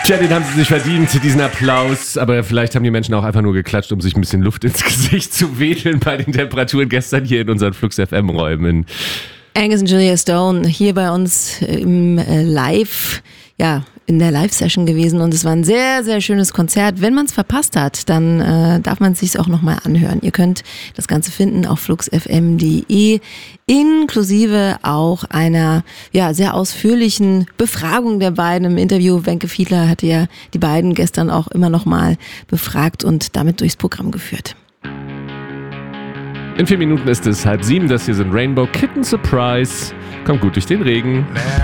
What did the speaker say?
Tja, den haben sie sich verdient, diesen Applaus. Aber vielleicht haben die Menschen auch einfach nur geklatscht, um sich ein bisschen Luft ins Gesicht zu wedeln bei den Temperaturen gestern hier in unseren Flux FM-Räumen. Angus und Julia Stone hier bei uns im in der Live-Session gewesen und es war ein sehr, sehr schönes Konzert. Wenn man es verpasst hat, dann darf man es sich auch nochmal anhören. Ihr könnt das Ganze finden auf fluxfm.de, inklusive auch einer sehr ausführlichen Befragung der beiden im Interview. Wenke Fiedler hatte ja die beiden gestern auch immer nochmal befragt und damit durchs Programm geführt. In 4 Minuten ist es 6:30. Das hier sind Rainbow Kitten Surprise. Kommt gut durch den Regen.